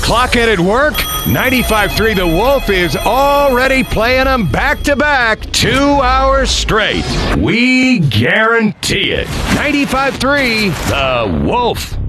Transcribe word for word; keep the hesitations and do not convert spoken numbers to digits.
Clocking at work? ninety-five three The Wolf is already playing them back-to-back two hours straight. We guarantee it. ninety-five three The Wolf.